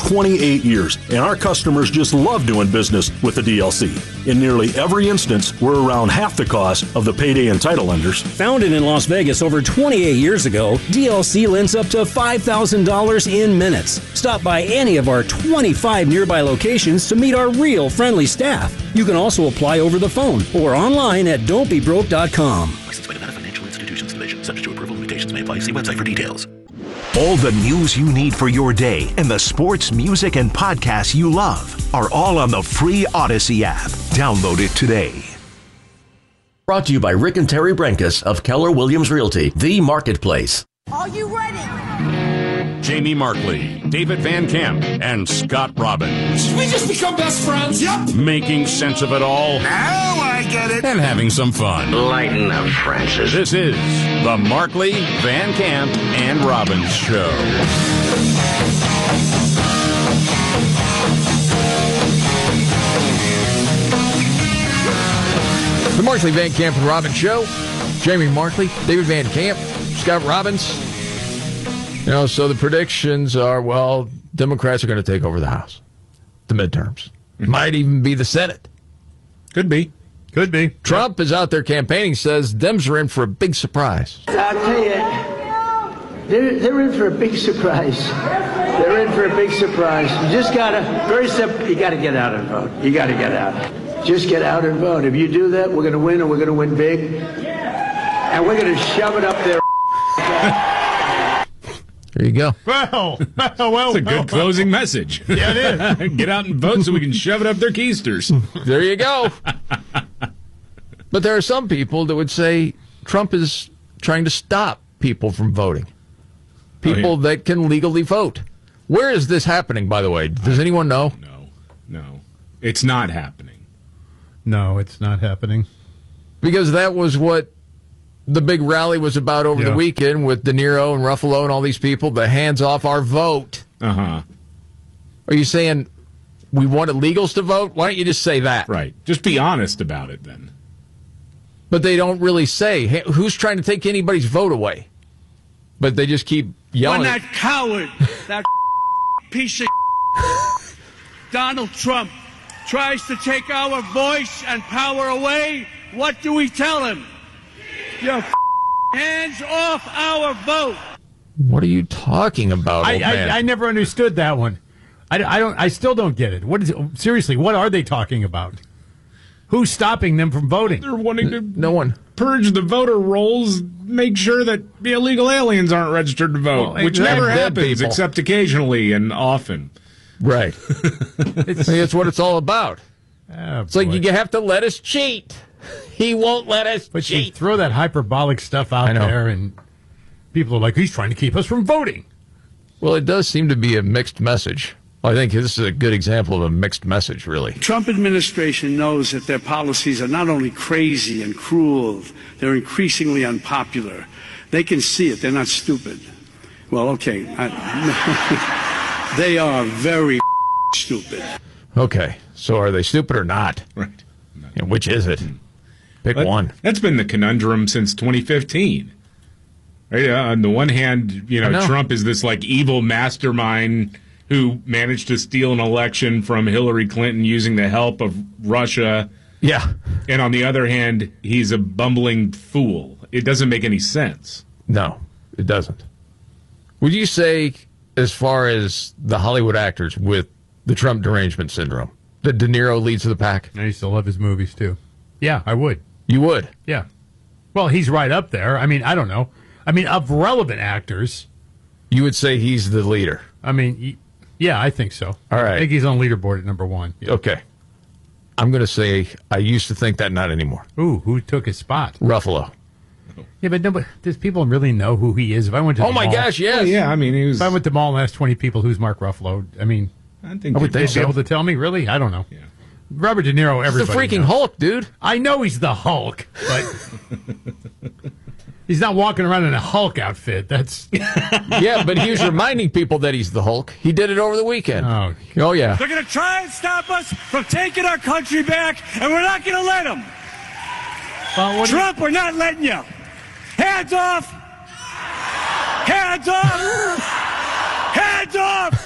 28 years, and our customers just love doing business with the DLC. In nearly every instance, we're around half the cost of the payday and title lenders. Founded in Las Vegas over 28 years ago, DLC lends up to $5,000 in minutes. Stop by any of our 25 nearby locations to meet our real friendly staff. You can also apply over the phone or online at don'tbebroke.com. Licensed by Nevada Financial Institutions Division. Subject to approval, limitations may apply. See website for details. All the news you need for your day and the sports, music, and podcasts you love are all on the free Odyssey app. Download it today. Brought to you by Rick and Terry Brenkus of Keller Williams Realty, the marketplace. Are you ready? Jamie Markley, David Van Camp, and Scott Robbins. Did we just become best friends? Yep. Making sense of it all. Now I get it. And having some fun. Lighten up, Francis. This is the Markley, Van Camp, and Robbins Show. The Markley, Van Camp, and Robbins Show. Jamie Markley, David Van Camp, Scott Robbins. So the predictions are, well, Democrats are going to take over the House. The midterms. Might even be the Senate. Could be. Trump is out there campaigning, says Dems are in for a big surprise. I'll tell you, they're in for a big surprise. They're in for a big surprise. You just got to, very simple, you got to get out and vote. You got to get out. Just get out and vote. If you do that, we're going to win, and we're going to win big. And we're going to shove it up there. There you go. Well, It's a good closing message. Yeah, it is. Get out and vote so we can shove it up their keisters. There you go. But there are some people that would say Trump is trying to stop people from voting. People that can legally vote. Where is this happening, by the way? Does anyone know? No. It's not happening. No, it's not happening. Because that was what the big rally was about over the weekend with De Niro and Ruffalo and all these people, the hands off our vote. Uh-huh. Are you saying we want illegals to vote? Why don't you just say that? Right. Just be honest about it then. But they don't really say, hey, who's trying to take anybody's vote away? But they just keep yelling. When that coward, that piece of Donald Trump tries to take our voice and power away, what do we tell him? Your hands off our vote. What are you talking about, old man? I never understood that one. I still don't get it. What is it? Seriously, what are they talking about? Who's stopping them from voting? They're wanting to no one purge the voter rolls, make sure that the illegal aliens aren't registered to vote, which never happens except occasionally and often. Right. That's what it's all about. It's like you have to let us cheat. He won't let us But cheat. you throw that hyperbolic stuff out there, and people are like, he's trying to keep us from voting. Well, it does seem to be a mixed message. I think this is a good example of a mixed message, really. Trump administration knows that their policies are not only crazy and cruel, they're increasingly unpopular. They can see it. They're not stupid. Well, okay. They are very stupid. Okay. So are they stupid or not? Right. And which is it? Pick one. That's been the conundrum since 2015. Right? On the one hand, Trump is this evil mastermind who managed to steal an election from Hillary Clinton using the help of Russia. Yeah. And on the other hand, he's a bumbling fool. It doesn't make any sense. No, it doesn't. Would you say, as far as the Hollywood actors with the Trump derangement syndrome, that De Niro leads the pack? I used to love his movies, too. Yeah, I would. You would? Yeah. Well, he's right up there. I mean, I don't know. I mean, of relevant actors. You would say he's the leader? I mean, yeah, I think so. All right. I think he's on leaderboard at number one. Yeah. Okay. I'm going to say I used to think that, not anymore. Ooh, who took his spot? Ruffalo. Yeah, but nobody, does people really know who he is? If I went to the mall, gosh, yes. Oh, yeah, I mean, he was... If I went to the mall and asked 20 people who's Mark Ruffalo, I mean... I think would they be able to tell me? Really? I don't know. Yeah. Robert De Niro, everybody He's the freaking knows. Hulk, dude. I know he's the Hulk, but he's not walking around in a Hulk outfit. That's yeah, but he was reminding people that he's the Hulk. He did it over the weekend. Oh yeah. They're going to try and stop us from taking our country back, and we're not going to let them. Trump, we're not letting you. Hands off! Hands off! Hands off!